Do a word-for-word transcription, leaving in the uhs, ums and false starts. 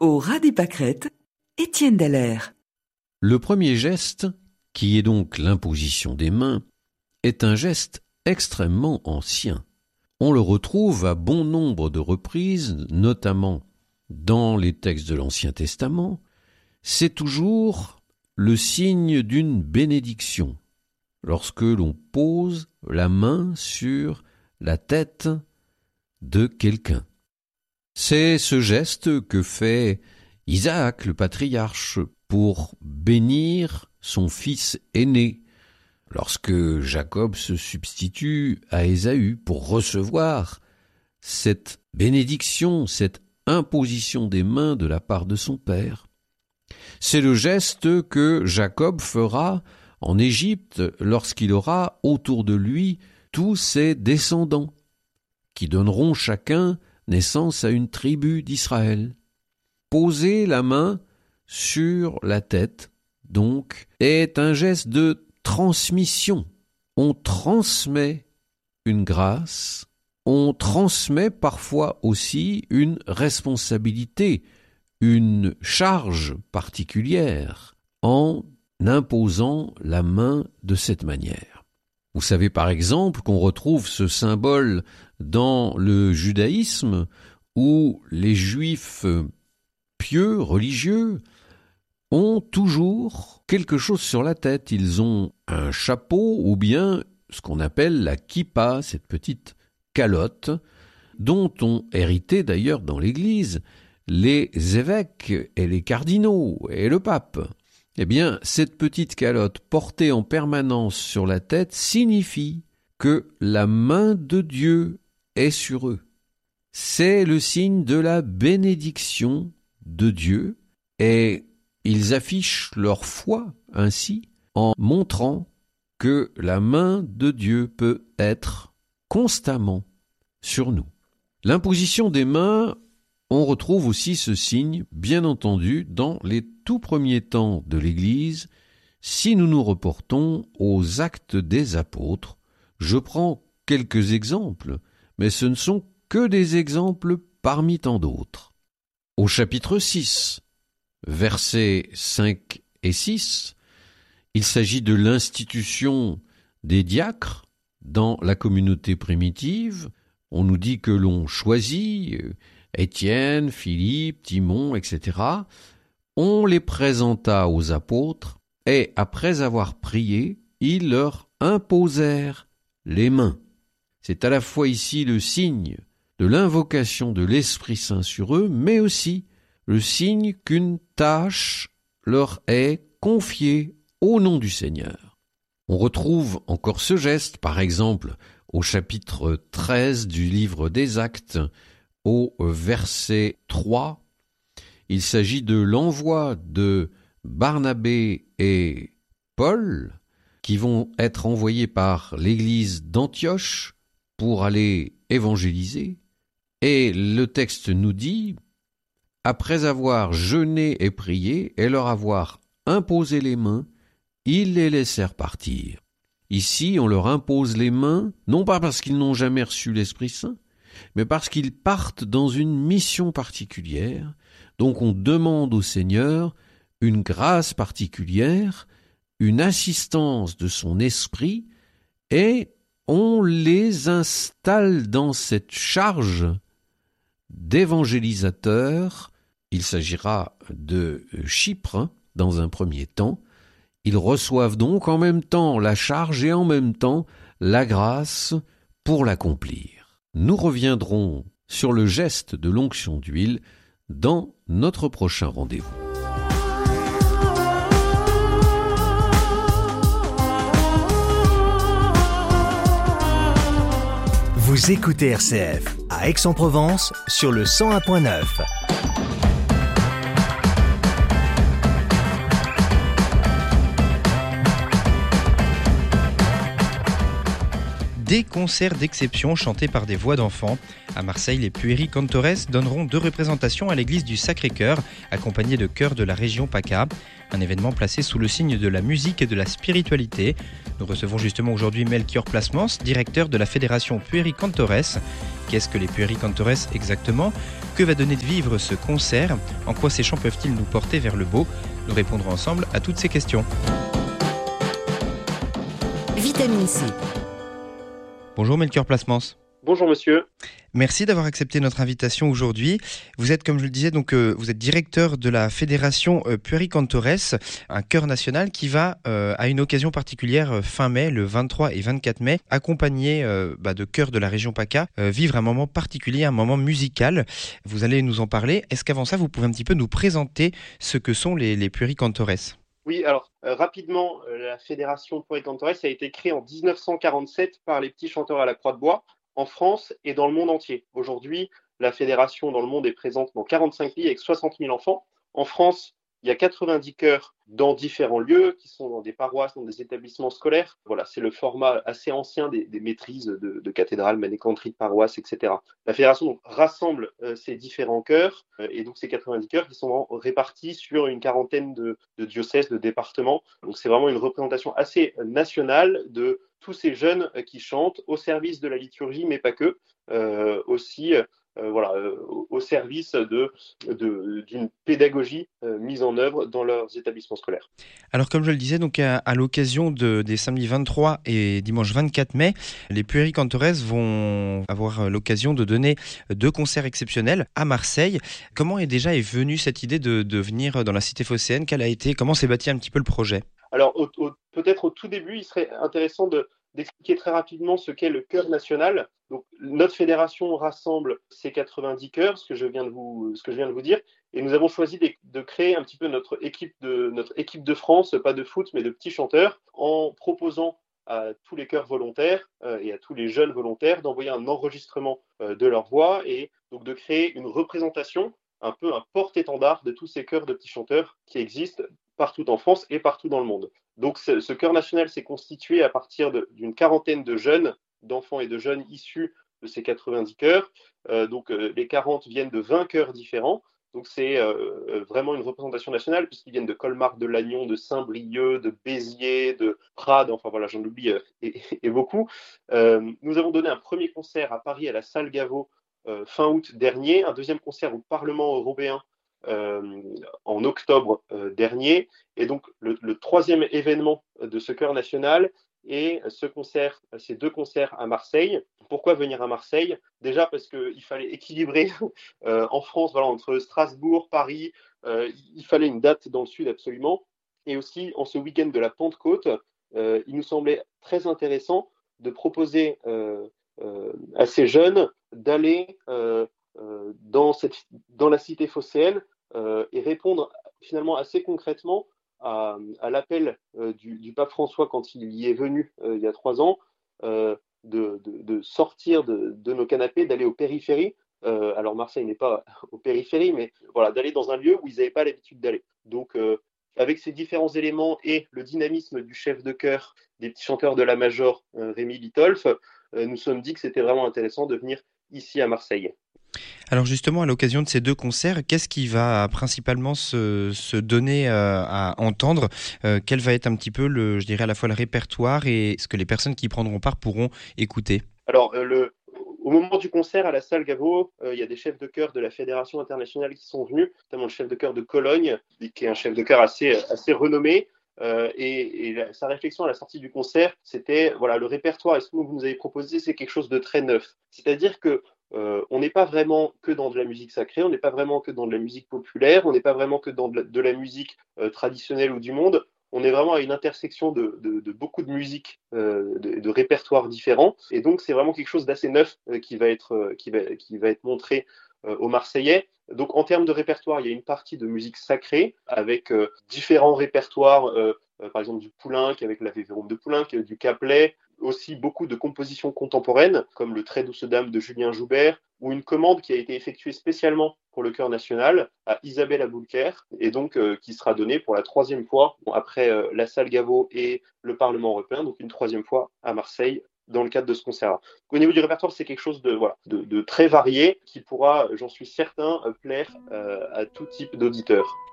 Au ras des pâquerettes, Étienne Dallaire. Le premier geste, qui est donc l'imposition des mains, est un geste extrêmement ancien. On le retrouve à bon nombre de reprises, notamment dans les textes de l'Ancien Testament. C'est toujours le signe d'une bénédiction, lorsque l'on pose la main sur la tête de quelqu'un. C'est ce geste que fait Isaac, le patriarche, pour bénir son fils aîné, lorsque Jacob se substitue à Ésaü pour recevoir cette bénédiction, cette imposition des mains de la part de son père. C'est le geste que Jacob fera en Égypte lorsqu'il aura autour de lui tous ses descendants, qui donneront chacun naissance à une tribu d'Israël. Poser la main sur la tête, donc, est un geste de transmission. On transmet une grâce, on transmet parfois aussi une responsabilité, une charge particulière en imposant la main de cette manière. Vous savez par exemple qu'on retrouve ce symbole dans le judaïsme où les juifs pieux, religieux, ont toujours quelque chose sur la tête. Ils ont un chapeau ou bien ce qu'on appelle la kippa, cette petite calotte, dont ont hérité d'ailleurs dans l'Église les évêques et les cardinaux et le pape. Eh bien, cette petite calotte portée en permanence sur la tête signifie que la main de Dieu est sur eux. C'est le signe de la bénédiction de Dieu et ils affichent leur foi ainsi en montrant que la main de Dieu peut être constamment sur nous. L'imposition des mains, on retrouve aussi ce signe, bien entendu, dans les tout premiers temps de l'Église, si nous nous reportons aux Actes des Apôtres. Je prends quelques exemples, mais ce ne sont que des exemples parmi tant d'autres. Au chapitre six, versets cinq et six, il s'agit de l'institution des diacres dans la communauté primitive. On nous dit que l'on choisit Étienne, Philippe, Timon, et cetera. On les présenta aux apôtres et, après avoir prié, ils leur imposèrent les mains. C'est à la fois ici le signe de l'invocation de l'Esprit Saint sur eux, mais aussi le signe qu'une tâche leur est confiée au nom du Seigneur. On retrouve encore ce geste, par exemple, au chapitre treize du livre des Actes, au verset trois. Il s'agit de l'envoi de Barnabé et Paul, qui vont être envoyés par l'église d'Antioche pour aller évangéliser. Et le texte nous dit, après avoir jeûné et prié et leur avoir imposé les mains, ils les laissèrent partir. Ici, on leur impose les mains, non pas parce qu'ils n'ont jamais reçu l'Esprit Saint, mais parce qu'ils partent dans une mission particulière. Donc on demande au Seigneur une grâce particulière, une assistance de son esprit, et on les installe dans cette charge d'évangélisateurs. Il s'agira de Chypre, hein, dans un premier temps. Ils reçoivent donc en même temps la charge et en même temps la grâce pour l'accomplir. Nous reviendrons sur le geste de l'onction d'huile dans notre prochain rendez-vous. Vous écoutez R C F à Aix-en-Provence sur le cent un point neuf. des concerts d'exception chantés par des voix d'enfants. À Marseille, les Pueri Cantores donneront deux représentations à l'église du Sacré-Cœur, accompagnés de chœurs de la région PACA. Un événement placé sous le signe de la musique et de la spiritualité. Nous recevons justement aujourd'hui Melchior Plasmans, directeur de la fédération Pueri Cantores. Qu'est-ce que les Pueri Cantores exactement ? Que va donner de vivre ce concert ? En quoi ces chants peuvent-ils nous porter vers le beau ? Nous répondrons ensemble à toutes ces questions. Vitamine C. Bonjour Melchior Plasmans. Bonjour monsieur. Merci d'avoir accepté notre invitation aujourd'hui. Vous êtes, comme je le disais, donc euh, vous êtes directeur de la fédération euh, Pueri Cantores, un chœur national qui va, euh, à une occasion particulière, euh, fin mai, le vingt-trois et vingt-quatre mai, accompagné euh, bah, de chœurs de la région PACA, euh, vivre un moment particulier, un moment musical. Vous allez nous en parler. Est-ce qu'avant ça, vous pouvez un petit peu nous présenter ce que sont les, les Pueri Cantores ? Oui, alors euh, rapidement, euh, la fédération Pueri Cantores a été créée en dix-neuf cent quarante-sept par les petits chanteurs à la Croix de Bois, en France et dans le monde entier. Aujourd'hui, la fédération dans le monde est présente dans quarante-cinq pays avec soixante mille enfants. En France, il y a quatre-vingt-dix chœurs dans différents lieux, qui sont dans des paroisses, dans des établissements scolaires. Voilà, c'est le format assez ancien des, des maîtrises de, de cathédrales, manécanteries de paroisses, et cetera. La fédération donc, rassemble euh, ces différents chœurs, euh, et donc ces quatre-vingt-dix chœurs qui sont répartis sur une quarantaine de, de diocèses, de départements. Donc c'est vraiment une représentation assez nationale de tous ces jeunes euh, qui chantent au service de la liturgie, mais pas que, euh, aussi euh, Euh, voilà, euh, au service de, de, d'une pédagogie euh, mise en œuvre dans leurs établissements scolaires. Alors comme je le disais, donc à, à l'occasion de, des samedis vingt-trois et dimanche vingt-quatre mai, les Pueri Cantores vont avoir l'occasion de donner deux concerts exceptionnels à Marseille. Comment est déjà est venue cette idée de, de venir dans la cité phocéenne ? Quelle a été, comment s'est bâti un petit peu le projet ? Alors au, au, peut-être au tout début, il serait intéressant de d'expliquer très rapidement ce qu'est le chœur national. Donc, notre fédération rassemble ces quatre-vingt-dix chœurs, ce que je viens de vous, ce que je viens de vous dire, et nous avons choisi de, de créer un petit peu notre équipe de, notre équipe de France, pas de foot, mais de petits chanteurs, en proposant à tous les chœurs volontaires euh, et à tous les jeunes volontaires d'envoyer un enregistrement euh, de leur voix et donc de créer une représentation, un peu un porte-étendard de tous ces chœurs de petits chanteurs qui existent partout en France et partout dans le monde. Donc ce, ce chœur national s'est constitué à partir de, d'une quarantaine de jeunes, d'enfants et de jeunes issus de ces quatre-vingt-dix chœurs. Euh, donc euh, les quarante viennent de vingt chœurs différents. Donc c'est euh, vraiment une représentation nationale puisqu'ils viennent de Colmar, de Lannion, de Saint-Brieuc, de Béziers, de Prades, enfin voilà, j'en oublie euh, et, et beaucoup. Euh, nous avons donné un premier concert à Paris à la salle Gaveau euh, fin août dernier, un deuxième concert au Parlement européen Euh, en octobre euh, dernier. Et donc, le, le troisième événement de ce chœur national est ce concert, ces deux concerts à Marseille. Pourquoi venir à Marseille ? Déjà parce qu'il fallait équilibrer euh, en France, voilà, entre Strasbourg, Paris, euh, il fallait une date dans le sud absolument. Et aussi, en ce week-end de la Pentecôte, euh, il nous semblait très intéressant de proposer euh, euh, à ces jeunes d'aller euh, euh, dans, cette, dans la cité phocéenne Euh, et répondre finalement assez concrètement à, à l'appel euh, du, du pape François quand il y est venu euh, il y a trois ans, euh, de, de, de sortir de, de nos canapés, d'aller aux périphéries. Euh, alors Marseille n'est pas aux périphéries, mais voilà, d'aller dans un lieu où ils n'avaient pas l'habitude d'aller. Donc euh, avec ces différents éléments et le dynamisme du chef de chœur des petits chanteurs de la Major, euh, Rémi Litolf, euh, nous sommes dit que c'était vraiment intéressant de venir ici à Marseille. Alors justement, à l'occasion de ces deux concerts, qu'est-ce qui va principalement se, se donner euh, à entendre ? euh, Quel va être un petit peu, le, je dirais, à la fois le répertoire et ce que les personnes qui y prendront part pourront écouter ? Alors, euh, le, au moment du concert à la salle Gaveau, euh, il y a des chefs de chœur de la Fédération internationale qui sont venus, notamment le chef de chœur de Cologne, qui est un chef de chœur assez, assez renommé. Euh, et, et la, sa réflexion à la sortie du concert, c'était, voilà, le répertoire et ce que vous nous avez proposé, c'est quelque chose de très neuf. C'est-à-dire que Euh, on n'est pas vraiment que dans de la musique sacrée, on n'est pas vraiment que dans de la musique populaire, on n'est pas vraiment que dans de la, de la musique euh, traditionnelle ou du monde. On est vraiment à une intersection de, de, de beaucoup de musiques, euh, de, de répertoires différents. Et donc, c'est vraiment quelque chose d'assez neuf euh, qui, va être, euh, qui, va, qui va être montré euh, aux Marseillais. Donc, en termes de répertoire, il y a une partie de musique sacrée avec euh, différents répertoires, euh, euh, par exemple du Poulenc, avec la Vévérum de Poulenc, du Caplet, aussi beaucoup de compositions contemporaines, comme le Très douce dame de Julien Joubert, ou une commande qui a été effectuée spécialement pour le chœur national à Isabelle Aboulker, et donc euh, qui sera donnée pour la troisième fois, bon, après euh, la salle Gaveau et le Parlement européen, donc une troisième fois à Marseille dans le cadre de ce concert-là. Au niveau du répertoire, c'est quelque chose de, voilà, de, de très varié qui pourra, j'en suis certain, plaire euh, à tout type d'auditeurs.